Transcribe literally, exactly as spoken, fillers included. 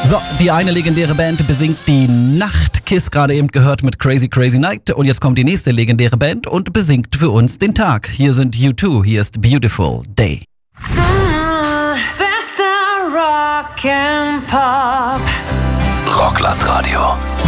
So, die eine legendäre Band besingt die Nacht. Kiss gerade eben gehört mit Crazy Crazy Night. Und jetzt kommt die nächste legendäre Band und besingt für uns den Tag. Hier sind U zwei, hier ist Beautiful Day. Ah, bester Rock and Pop. Rockland Radio.